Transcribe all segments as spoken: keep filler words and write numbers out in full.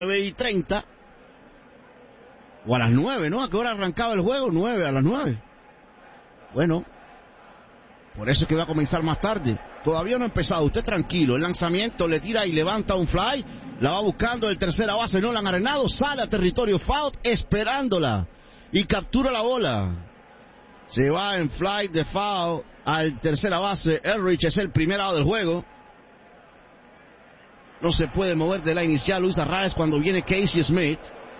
nueve y treinta. O a las nueve, ¿no? ¿A qué hora arrancaba el juego? nueve, a las nueve. Bueno, por eso es que va a comenzar más tarde. Todavía no ha empezado, usted tranquilo. El lanzamiento le tira y levanta un fly. La va buscando el tercera base Nolan Arenado. Sale a territorio foul esperándola. Y captura la bola. Se va en fly de foul al tercera base. Elrich es el primer out del juego. No se puede mover de la inicial Luis Arraez cuando viene Casey Smith.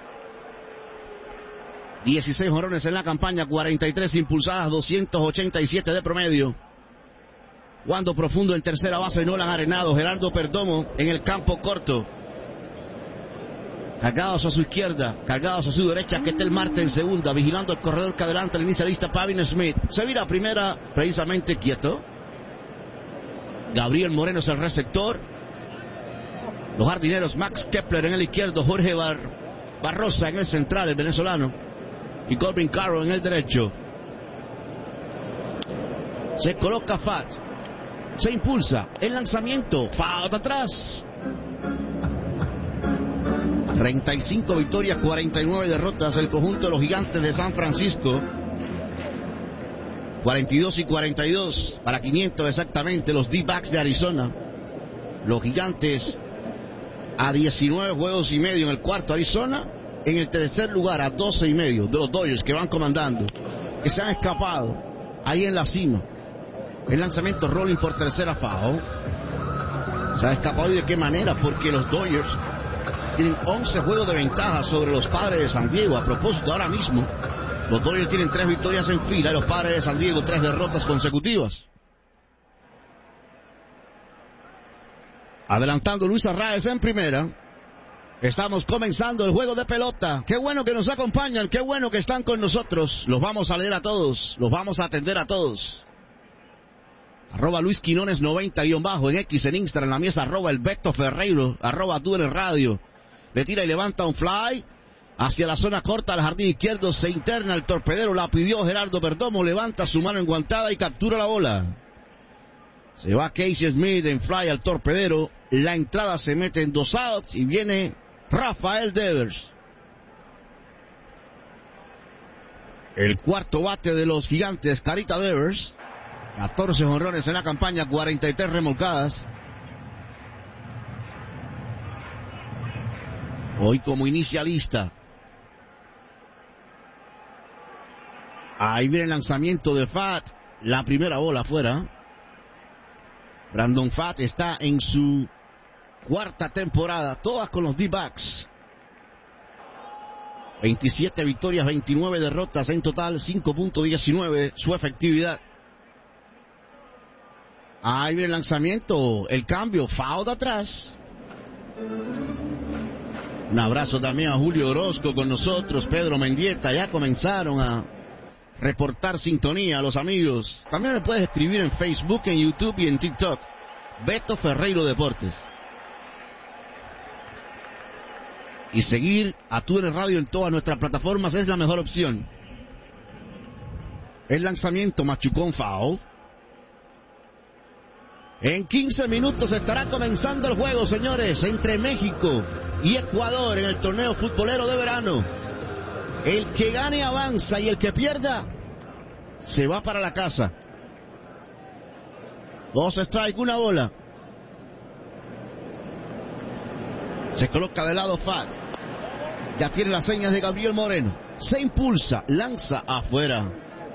dieciséis jonrones en la campaña, cuarenta y tres impulsadas, doscientos ochenta y siete de promedio. Jugando profundo en tercera base Nolan Arenado. Gerardo Perdomo en el campo corto. Cargados a su izquierda, cargados a su derecha, que está el Marte en segunda, vigilando el corredor que adelanta el inicialista Pavin Smith. Se vira a primera, precisamente quieto. Gabriel Moreno es el receptor. Los jardineros Max Kepler en el izquierdo, Jorge Bar Barrosa en el central, el venezolano. Y Corbin Carroll en el derecho. Se coloca Fat. Se impulsa. El lanzamiento. Fat atrás. treinta y cinco victorias, cuarenta y nueve derrotas. El conjunto de los Gigantes de San Francisco. cuarenta y dos y cuarenta y dos. Para quinientos exactamente los D-backs de Arizona. Los Gigantes a diecinueve juegos y medio en el cuarto. Arizona en el tercer lugar a doce y medio de los Dodgers, que van comandando, que se han escapado ahí en la cima. El lanzamiento rolling por tercera foul. Se ha escapado, y de qué manera, porque los Dodgers tienen once juegos de ventaja sobre los Padres de San Diego. A propósito, ahora mismo los Dodgers tienen tres victorias en fila y los Padres de San Diego tres derrotas consecutivas. Adelantando Luis Arraez en primera. Estamos comenzando el juego de pelota. Qué bueno que nos acompañan, qué bueno que están con nosotros. Los vamos a leer a todos, los vamos a atender a todos. Arroba Luis Quinones noventa guión bajo en X, en Instagram, en la mesa, arroba el Beto Ferreiro, arroba tú en el radio. Le tira y levanta un fly hacia la zona corta del jardín izquierdo. Se interna el torpedero, la pidió Gerardo Perdomo. Levanta su mano enguantada y captura la bola. Se va Casey Smith en fly al torpedero. La entrada se mete en dos outs y viene Rafael Devers. El cuarto bate de los Gigantes, Carita Devers. catorce jonrones en la campaña, cuarenta y tres remolcadas. Hoy como inicialista. Ahí viene el lanzamiento de Fat. La primera bola afuera. Brandon Fat está en su cuarta temporada, todas con los D-backs. veintisiete victorias, veintinueve derrotas en total, cinco punto diecinueve su efectividad. Ahí viene el lanzamiento, el cambio, foul de atrás. Un abrazo también a Julio Orozco con nosotros, Pedro Mendieta. Ya comenzaron a reportar sintonía a los amigos. También me puedes escribir en Facebook, en YouTube y en TikTok. Beto Ferreiro Deportes. Y seguir a Tú en el Radio en todas nuestras plataformas es la mejor opción. El lanzamiento, machucón, foul. En quince minutos estará comenzando el juego, señores, entre México y Ecuador en el torneo futbolero de verano. El que gane avanza y el que pierda se va para la casa. Dos strike, una bola. Se coloca de lado Fat. Ya tiene las señas de Gabriel Moreno. Se impulsa, lanza afuera.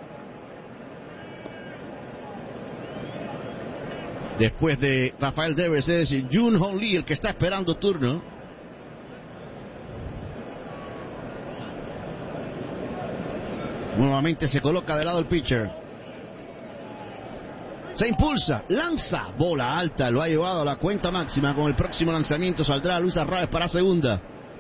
Después de Rafael Devers es Jun Hong Lee el que está esperando turno. Nuevamente se coloca de lado el pitcher. Se impulsa, lanza, bola alta, lo ha llevado a la cuenta máxima. Con el próximo lanzamiento saldrá Luis Arraez para segunda.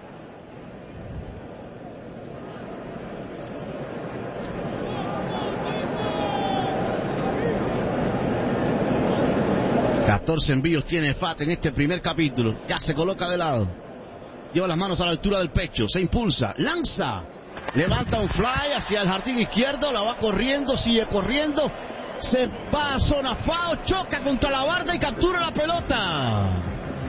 catorce envíos tiene Fat en este primer capítulo. Ya se coloca de lado. Lleva las manos a la altura del pecho. Se impulsa, lanza. Levanta un fly hacia el jardín izquierdo. La va corriendo, sigue corriendo. Se va a zona foul, choca contra la barda y captura la pelota.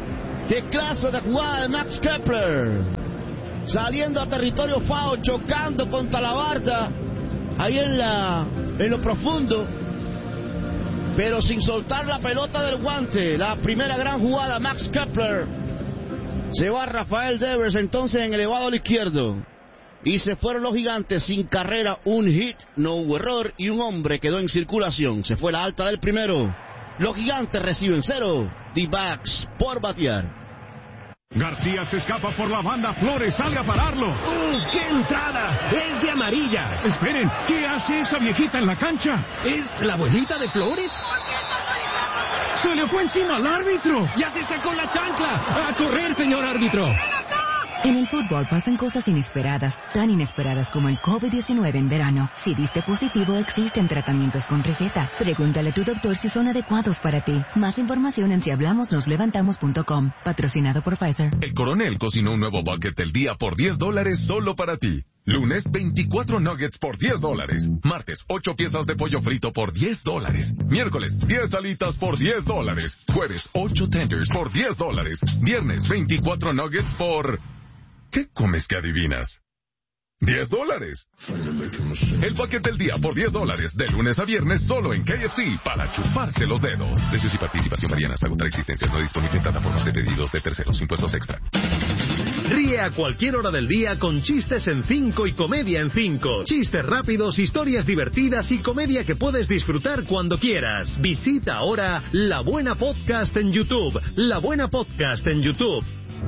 ¡Qué clase de jugada de Max Kepler! Saliendo a territorio foul, chocando contra la barda, ahí en, la, en lo profundo, pero sin soltar la pelota del guante. La primera gran jugada, Max Kepler. Se va Rafael Devers entonces en elevado al izquierdo. Y se fueron los gigantes sin carrera, un hit, no hubo error y un hombre quedó en circulación. Se fue la alta del primero. Los gigantes reciben cero. D-backs por batear. García se escapa por la banda, Flores sale a pararlo. ¡Uf, qué entrada! ¡Es de amarilla! Esperen, ¿qué hace esa viejita en la cancha? ¿Es la abuelita de Flores? ¡Se le fue encima al árbitro! ¡Ya se sacó la chancla! ¡A correr, señor árbitro! En el fútbol pasan cosas inesperadas, tan inesperadas como el COVID diecinueve en verano. Si diste positivo, existen tratamientos con receta. Pregúntale a tu doctor si son adecuados para ti. Más información en si hablamos nos levantamos punto com. Patrocinado por Pfizer. El Coronel cocinó un nuevo bucket del día por diez dólares solo para ti. Lunes, veinticuatro nuggets por diez dólares. Martes, ocho piezas de pollo frito por diez dólares. Miércoles, diez alitas por diez dólares. Jueves, ocho tenders por diez dólares. Viernes, veinticuatro nuggets por... ¿Qué comes que adivinas? diez dólares. El paquete del día por diez dólares, de lunes a viernes, solo en K F C, para chuparse los dedos. Precios y participación varían hasta agotar existencias. No disponible en plataformas de pedidos de terceros. Impuestos extra. Ríe a cualquier hora del día con chistes en cinco y comedia en cinco. Chistes rápidos, historias divertidas y comedia que puedes disfrutar cuando quieras. Visita ahora La Buena Podcast en YouTube. La Buena Podcast en YouTube.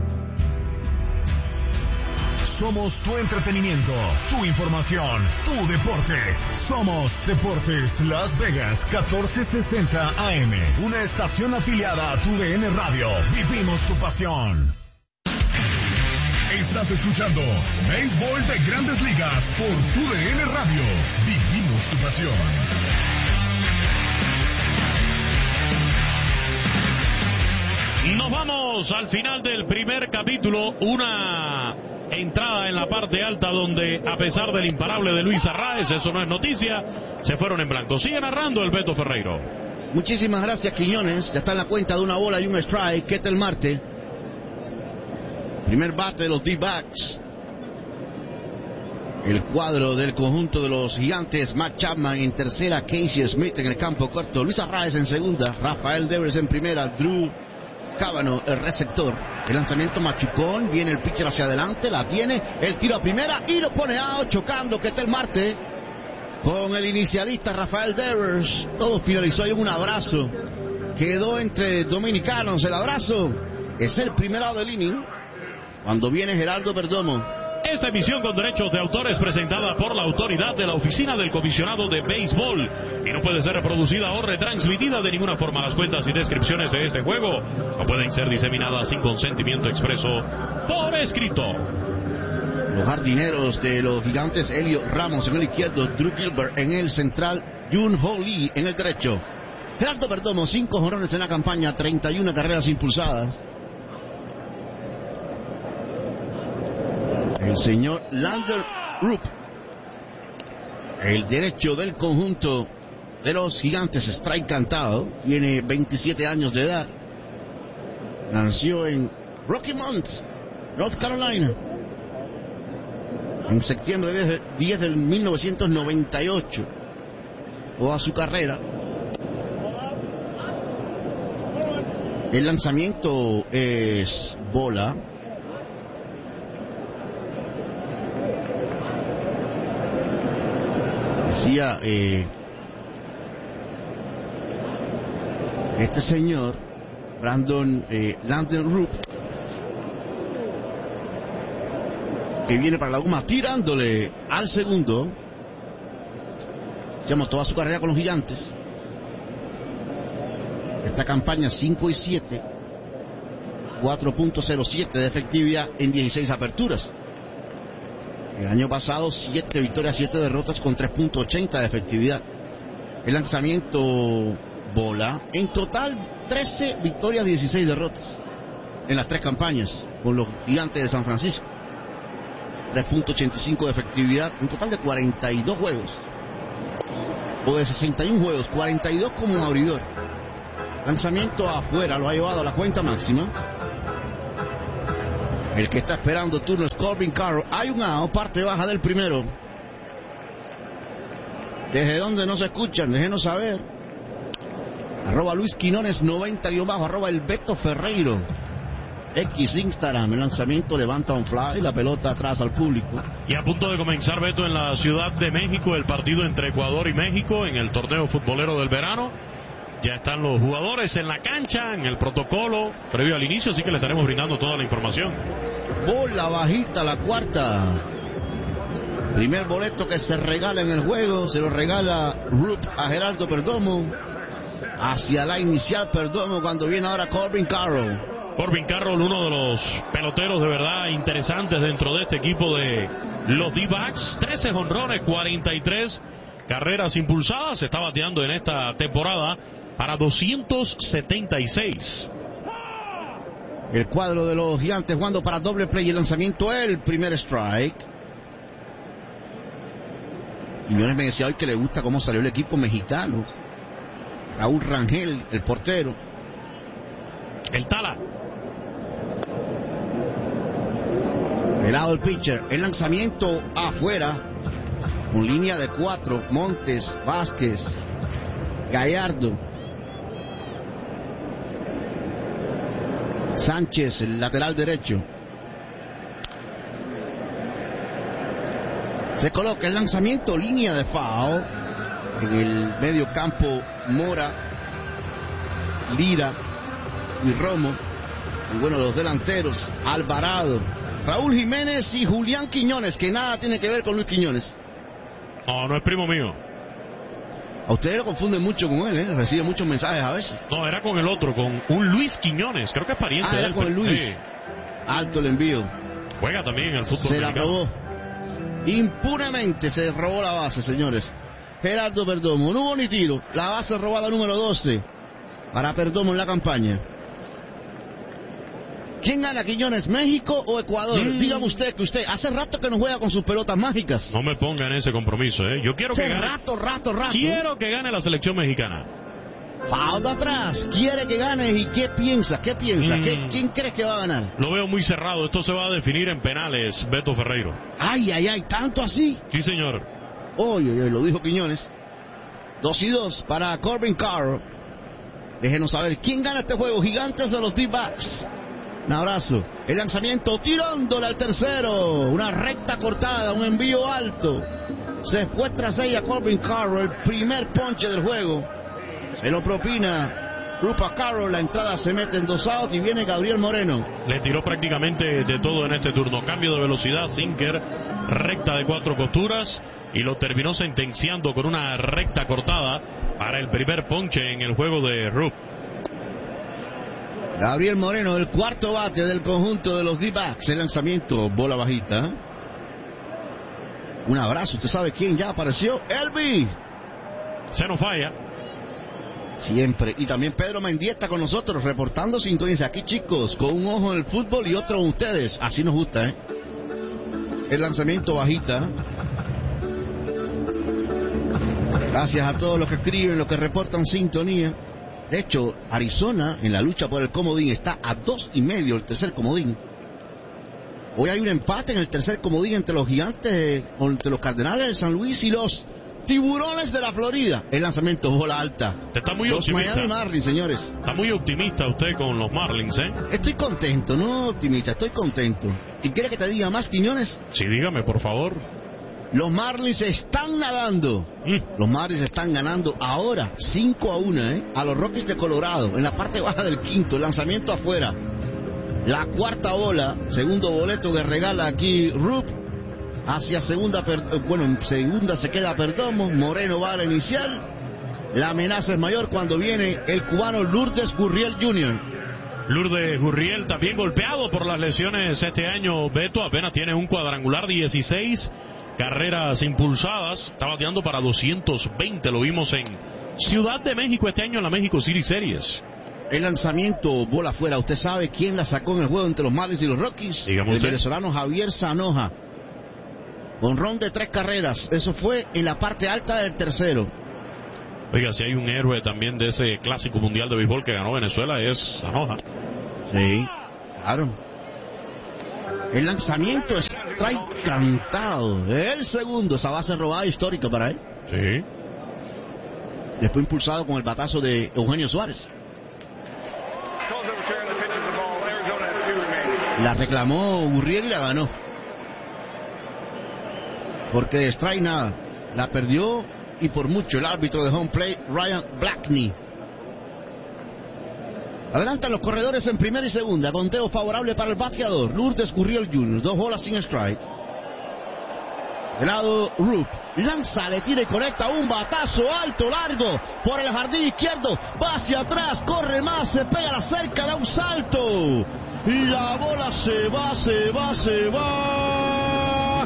Somos tu entretenimiento, tu información, tu deporte. Somos Deportes Las Vegas, catorce sesenta A M. Una estación afiliada a tu D N Radio. Vivimos tu pasión. Estás escuchando Béisbol de Grandes Ligas por tu D N Radio. Vivimos tu pasión. Nos vamos al final del primer capítulo. Una entrada en la parte alta donde, a pesar del imparable de Luis Arraez, eso no es noticia, se fueron en blanco. Sigue narrando el Beto Ferreiro. Muchísimas gracias, Quiñones. Ya está en la cuenta de una bola y un strike. Ketel Marte. Primer bate de los D-backs. El cuadro del conjunto de los gigantes. Matt Chapman en tercera, Casey Smith en el campo corto, Luis Arraez en segunda, Rafael Devers en primera, Drew Cábano, el receptor. El lanzamiento machucón, viene el pitcher hacia adelante, la tiene, el tiro a primera y lo pone out, chocando Ketel Marte con el inicialista Rafael Devers. Todo finalizó en un abrazo. Quedó entre dominicanos el abrazo. Es el primer out del inning. Cuando viene Gerardo Perdomo. Esta emisión con derechos de autor es presentada por la autoridad de la Oficina del Comisionado de Béisbol y no puede ser reproducida o retransmitida de ninguna forma. Las cuentas y descripciones de este juego no pueden ser diseminadas sin consentimiento expreso por escrito. Los jardineros de los gigantes, Elliot Ramos en el izquierdo, Drew Gilbert en el central, Jun Ho Lee en el derecho. Gerardo Perdomo, cinco jonrones en la campaña, treinta y una carreras impulsadas. El señor Lander Rupp, el derecho del conjunto de los gigantes, strike cantado, tiene veintisiete años de edad. Nació en Rocky Mount, North Carolina, en septiembre diez de mil novecientos noventa y ocho. Toda su carrera. El lanzamiento es bola. Decía eh, este señor Brandon eh, Landen Rupp, que viene para la goma tirándole al segundo. Llevamos toda su carrera con los gigantes. Esta campaña cinco y siete, cuatro punto cero siete de efectividad en dieciséis aperturas. El año pasado, siete victorias, siete derrotas con tres punto ochenta de efectividad. El lanzamiento bola. En total, trece victorias, dieciséis derrotas en las tres campañas con los gigantes de San Francisco. tres punto ochenta y cinco de efectividad. Un total de cuarenta y dos juegos. O de sesenta y uno juegos, cuarenta y dos como abridor. Lanzamiento afuera, lo ha llevado a la cuenta máxima. El que está esperando turno es Corbin Carroll. Hay un out, parte baja del primero. ¿Desde dónde no se escuchan? Déjenos saber. Arroba Luis Quinones noventa guión bajo, arroba el Beto Ferreiro. X Instagram, el lanzamiento levanta un fly, la pelota atrás al público. Y a punto de comenzar, Beto, en la Ciudad de México, el partido entre Ecuador y México en el torneo futbolero del verano. Ya están los jugadores en la cancha, en el protocolo previo al inicio, así que le estaremos brindando toda la información. Bola bajita, la cuarta. Primer boleto que se regala en el juego, se lo regala Rupp a Gerardo Perdomo. Hacia la inicial Perdomo cuando viene ahora Corbin Carroll. Corbin Carroll, uno de los peloteros de verdad interesantes dentro de este equipo de los D-backs. trece jonrones, cuarenta y tres carreras impulsadas. Se está bateando en esta temporada para doscientos setenta y seis. El cuadro de los Gigantes jugando para doble play y el lanzamiento, el primer strike. Quiñones me decía hoy que le gusta cómo salió el equipo mexicano. Raúl Rangel, el portero. El Tala. El lado del pitcher, el lanzamiento afuera, con línea de cuatro, Montes, Vázquez, Gallardo, Sánchez, el lateral derecho. Se coloca el lanzamiento, línea de foul, en el medio campo Mora, Lira y Romo, y bueno, los delanteros, Alvarado, Raúl Jiménez y Julián Quiñones, que nada tiene que ver con Luis Quiñones. No, no es primo mío. A ustedes lo confunden mucho con él, ¿eh? Recibe muchos mensajes a veces. No, era con el otro, con un Luis Quiñones, creo que es pariente ah, de era él. con el Luis. Sí. Alto el envío. Juega también en el fútbol Se la mexicano. robó. Impunemente se robó la base, señores. Gerardo Perdomo, no hubo ni tiro. La base robada número doce para Perdomo en la campaña. ¿Quién gana, Quiñones, México o Ecuador? Mm. Dígame usted, que usted hace rato que no juega con sus pelotas mágicas. No me ponga en ese compromiso, ¿eh? Yo quiero que Hace gane. rato, rato, rato. Quiero que gane la selección mexicana. Falta atrás, quiere que gane. ¿Y qué piensa? ¿Qué piensa? Mm. ¿Qué, ¿Quién crees que va a ganar? Lo veo muy cerrado. Esto se va a definir en penales, Beto Ferreiro. Ay, ay, ay, tanto así. Sí, señor. Oye, oye, lo dijo Quiñones. Dos y dos para Corbin Carroll. Déjenos saber quién gana este juego, Gigantes o los D-backs. Un abrazo. El lanzamiento tirándole al tercero. Una recta cortada, un envío alto. Se fue tras ella Corbin Carroll, el primer ponche del juego. Se lo propina Rupa Carroll. La entrada se mete en dos outs y viene Gabriel Moreno. Le tiró prácticamente de todo en este turno. Cambio de velocidad, sinker, recta de cuatro costuras. Y lo terminó sentenciando con una recta cortada para el primer ponche en el juego de Rupp. Gabriel Moreno, el cuarto bate del conjunto de los D-backs. El lanzamiento, bola bajita. Un abrazo, usted sabe quién ya apareció. Elvi. Se nos falla. Siempre. Y también Pedro Mendieta con nosotros, reportando sintonía. Aquí, chicos, con un ojo en el fútbol y otro en ustedes. Así nos gusta, ¿eh? El lanzamiento bajita. Gracias a todos los que escriben, los que reportan sintonía. De hecho, Arizona, en la lucha por el comodín, está a dos y medio el tercer comodín. Hoy hay un empate en el tercer comodín entre los Gigantes, entre los Cardenales de San Luis y los Tiburones de la Florida. El lanzamiento, bola alta. Está muy los optimista. Miami Marlins, señores. Está muy optimista usted con los Marlins, ¿eh? Estoy contento, no optimista, estoy contento. ¿Y quiere que te diga más, Quiñones? Sí, dígame, por favor. Los Marlins están nadando. Mm. Los Marlins están ganando ahora cinco a uno, ¿eh? A los Rockies de Colorado, en la parte baja del quinto. El lanzamiento afuera. La cuarta bola, segundo boleto que regala aquí Rupp. Hacia segunda, per... bueno, en segunda se queda Perdomo. Moreno va a la inicial. La amenaza es mayor cuando viene el cubano Lourdes Gurriel junior Lourdes Gurriel también golpeado por las lesiones este año. Beto apenas tiene un cuadrangular, dieciséis carreras impulsadas. Está bateando para doscientos veinte. Lo vimos en Ciudad de México este año en la México City Series. El lanzamiento, bola afuera. ¿Usted sabe quién la sacó en el juego entre los Marlins y los Rockies? Dígame el usted. venezolano Javier Zanoja. Honrón de tres carreras. Eso fue en la parte alta del tercero. Oiga, si hay un héroe también de ese clásico mundial de béisbol que ganó Venezuela, es Zanoja. Sí, claro. El lanzamiento es strike cantado. El segundo, esa base robada histórica para él. Sí. Después impulsado con el batazo de Eugenio Suárez. La reclamó Gurriel y la ganó. Porque de strike nada. La perdió y por mucho el árbitro de home plate, Ryan Blackney. Adelantan los corredores en primera y segunda. Conteo favorable para el bateador Lourdes Gurriel junior Dos bolas sin strike. De lado Roop. Lanza, le tira y conecta un batazo alto, largo, por el jardín izquierdo. Va hacia atrás, corre más, se pega a la cerca, da un salto. Y la bola se va, se va, se va.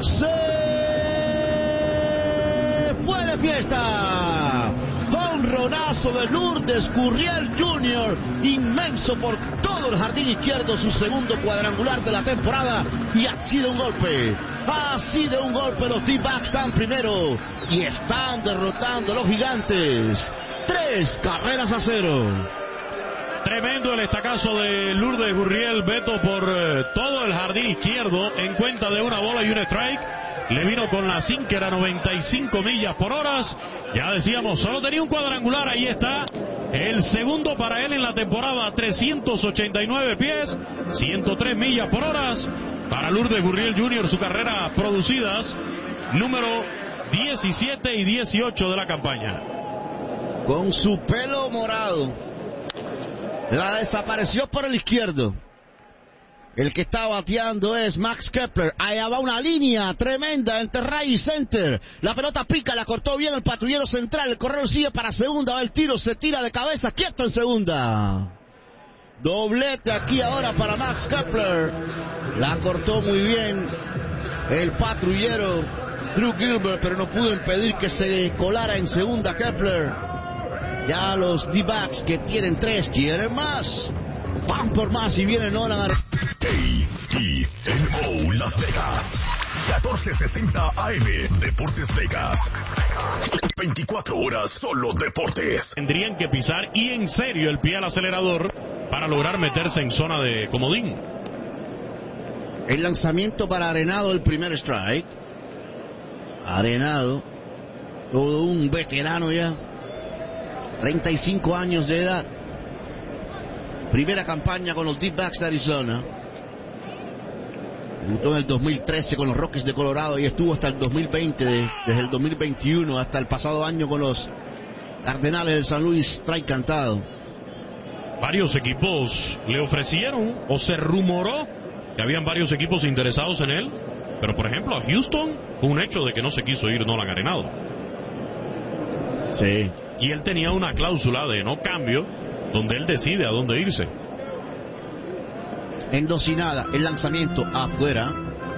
Se fue de fiesta. Honronazo de Lourdes Gurriel junior Inmenso por todo el jardín izquierdo. Su segundo cuadrangular de la temporada. Y así de un golpe. Así de un golpe los D-backs están primero. Y están derrotando a los gigantes. Tres carreras a cero. Tremendo el estacazo de Lourdes Gurriel, Beto, por eh, todo el jardín izquierdo en cuenta de una bola y un strike. Le vino con la sinker a noventa y cinco millas por hora. Ya decíamos, solo tenía un cuadrangular. Ahí está el segundo para él en la temporada. trescientos ochenta y nueve pies, ciento tres millas por hora. Para Lourdes Gurriel junior, su carrera producidas, número diecisiete y dieciocho de la campaña. Con su pelo morado. La desapareció por el izquierdo. El que está bateando es Max Kepler. Allá va una línea tremenda entre right y center. La pelota pica, la cortó bien el patrullero central. El corredor sigue para segunda. Va el tiro, se tira de cabeza, quieto en segunda. Doblete aquí ahora para Max Kepler. La cortó muy bien el patrullero Drew Gilbert, pero no pudo impedir que se colara en segunda Kepler. Ya los D-backs que tienen tres quieren más. Van por más y viene Nolan. A E N O Las Vegas, catorce sesenta A M, Deportes Vegas. veinticuatro horas solo deportes. Tendrían que pisar y en serio el pie al acelerador para lograr meterse en zona de comodín. El lanzamiento para Arenado, el primer strike. Arenado, todo un veterano ya. treinta y cinco años de edad. Primera campaña con los D-backs de Arizona. Debutó en el dos mil trece con los Rockies de Colorado y estuvo hasta el dos mil veinte, de, desde el dos mil veintiuno hasta el pasado año con los Cardenales del San Luis, strike cantado. Varios equipos le ofrecieron o se rumoró que habían varios equipos interesados en él, pero por ejemplo a Houston fue un hecho de que no se quiso ir Nolan Arenado. Sí. Y él tenía una cláusula de no cambio donde él decide a dónde irse. En dos y nada, el lanzamiento afuera.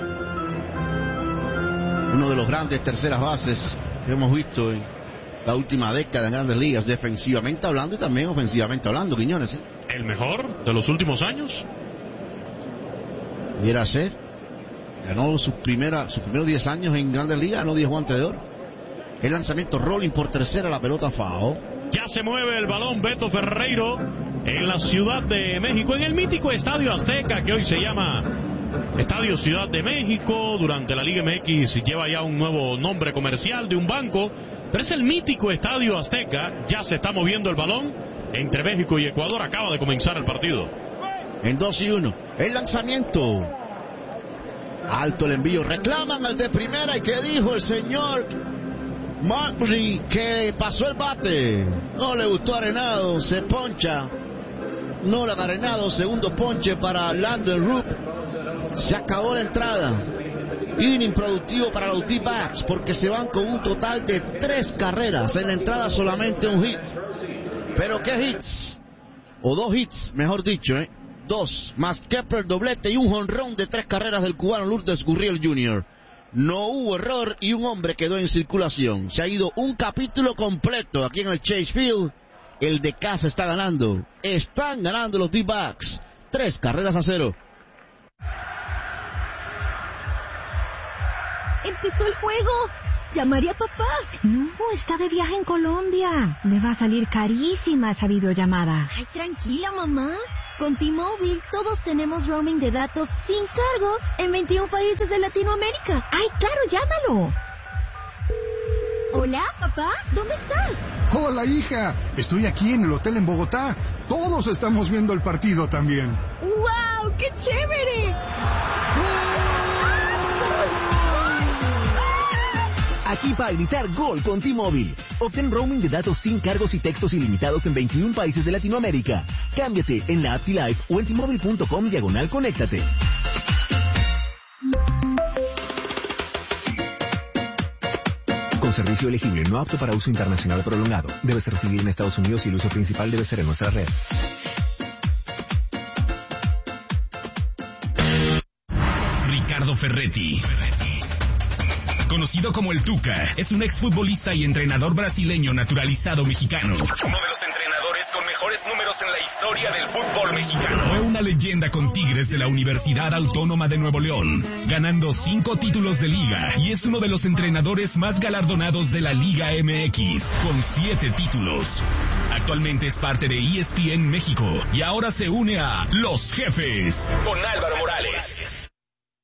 Uno de los grandes terceras bases que hemos visto en la última década en Grandes Ligas, defensivamente hablando y también ofensivamente hablando, Quiñones. ¿eh? El mejor de los últimos años. Pudiera ser. Ganó sus primera, sus primeros diez años en Grandes Ligas, ganó diez guantes de oro. El lanzamiento rolling por tercera, la pelota foul. Ya se mueve el balón Beto Ferreiro en la Ciudad de México, en el mítico Estadio Azteca, que hoy se llama Estadio Ciudad de México. Durante la Liga M X lleva ya un nuevo nombre comercial de un banco, pero es el mítico Estadio Azteca. Ya se está moviendo el balón entre México y Ecuador. Acaba de comenzar el partido. En dos y uno, el lanzamiento. Alto el envío, reclaman al de primera. ¿Y qué dijo el señor Marbury? Que pasó el bate. No le gustó Arenado, se poncha. No le ha Arenado, segundo ponche para Landon Roop. Se acabó la entrada. Inning productivo para los D-backs porque se van con un total de tres carreras. En la entrada solamente un hit. Pero ¿qué hits? O dos hits, mejor dicho, ¿eh? Dos, más Kepler doblete y un jonrón de tres carreras del cubano Lourdes Gurriel junior No hubo error y un hombre quedó en circulación. Se ha ido un capítulo completo aquí en el Chase Field. El de casa está ganando. Están ganando los D-backs. Tres carreras a cero. ¡Empezó el juego! ¿Llamaré a papá? No, está de viaje en Colombia. Le va a salir carísima esa videollamada. Ay, tranquila, mamá. Con T-Mobile, todos tenemos roaming de datos sin cargos en veintiún países de Latinoamérica. ¡Ay, claro, llámalo! Hola, papá, ¿dónde estás? Hola, hija. Estoy aquí en el hotel en Bogotá. Todos estamos viendo el partido también. ¡Wow! ¡Qué chévere! Aquí para gritar gol con T-Mobile. Obtén roaming de datos sin cargos y textos ilimitados en veintiún países de Latinoamérica. Cámbiate en la app T-Life o en T-Mobile punto com diagonal conéctate. Con servicio elegible, no apto para uso internacional prolongado. Debes residir en Estados Unidos y el uso principal debe ser en nuestra red. Ricardo Ferretti, conocido como el Tuca, es un exfutbolista y entrenador brasileño naturalizado mexicano. Uno de los entrenadores con mejores números en la historia del fútbol mexicano. Fue una leyenda con Tigres de la Universidad Autónoma de Nuevo León, ganando cinco títulos de liga, y es uno de los entrenadores más galardonados de la Liga M X, con siete títulos. Actualmente es parte de E S P N México y ahora se une a Los Jefes con Álvaro Morales.